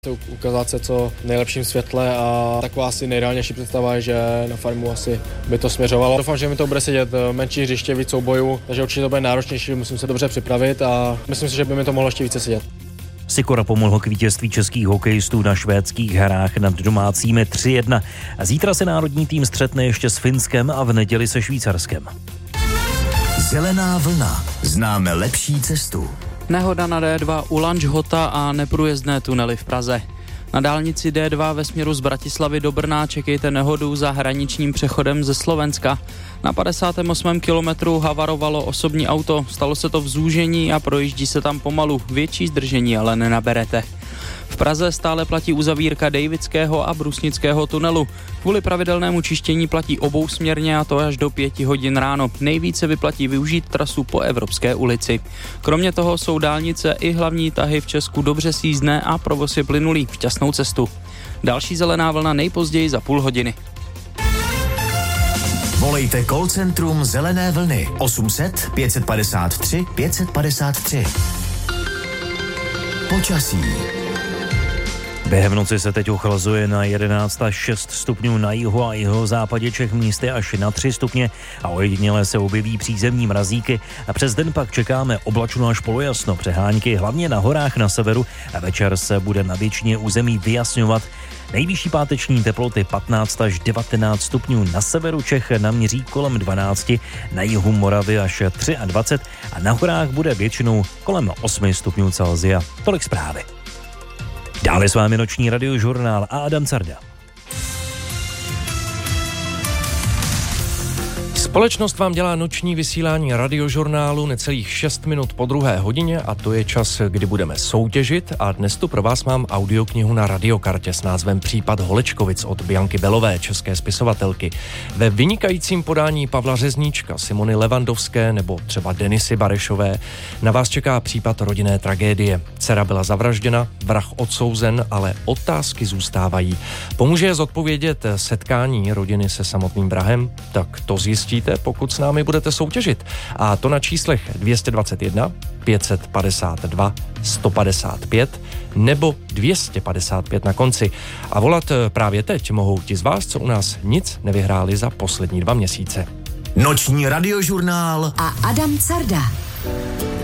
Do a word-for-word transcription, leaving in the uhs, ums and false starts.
Ukázat se co v nejlepším světle a taková asi nejreálnější představa je, že na farmu asi by to směřovalo. Doufám, že mi to bude sedět, menší hřiště, víc soubojů, takže určitě to bude náročnější, musím se dobře připravit a myslím si, že by mi to mohlo ještě více sedět. Sikora pomohl k vítězství českých hokejistů na švédských hrách nad domácími tři jedna. A zítra se národní tým střetne ještě s Finskem a v neděli se Švýcarskem. Zelená vlna. Známe lepší cestu. Nehoda na D dva u Lanžhota a neprůjezdné tunely v Praze. Na dálnici D dva ve směru z Bratislavy do Brna čekejte nehodu za hraničním přechodem ze Slovenska. Na padesátém osmém kilometru havarovalo osobní auto, stalo se to v zúžení a projíždí se tam pomalu, větší zdržení ale nenaberete. V Praze stále platí uzavírka Davidského a Brusnického tunelu. Kvůli pravidelnému čištění platí obousměrně a to až do pěti hodin ráno. Nejvíce vyplatí využít trasu po Evropské ulici. Kromě toho jsou dálnice i hlavní tahy v Česku dobře sjízdné a provoz je plynulý. Šťastnou cestu. Další zelená vlna nejpozději za půl hodiny. Volejte call centrum Zelené vlny osm set pět padesát tři pět padesát tři. Počasí. Během noci se teď ochlazuje na jedenáct až šest stupňů na jihu a jihozápadě Čech, místy až na tři stupně a ojediněle se objeví přízemní mrazíky a přes den pak čekáme oblačno až polojasno, přehánky hlavně na horách na severu a večer se bude na většině území vyjasňovat. Nejvyšší páteční teploty patnáct až devatenáct stupňů na severu Čech naměří kolem dvanáct, na jihu Moravy až dvacet tři a na horách bude většinou kolem osm stupňů Celsia. Tolik zprávy. Dále s vámi noční radiožurnál a Adam Carda. Společnost vám dělá noční vysílání radiožurnálu necelých šest minut po druhé hodině a to je čas, kdy budeme soutěžit a dnes tu pro vás mám audioknihu na radiokartě s názvem Případ Holečkovic od Bianky Belové, české spisovatelky. Ve vynikajícím podání Pavla Řezníčka, Simony Levandovské nebo třeba Denisy Barešové na vás čeká případ rodinné tragédie. Dcera byla zavražděna, vrah odsouzen, ale otázky zůstávají. Pomůže je zodpovědět setkání rodiny se samotným vrahem? Tak to zjistí, pokud s námi budete soutěžit. A to na číslech dvě stě dvacet jedna, pět set padesát dva, sto padesát pět nebo dvě stě padesát pět na konci. A volat právě teď mohou ti z vás, co u nás nic nevyhráli za poslední dva měsíce. Noční radiožurnál a Adam Carda.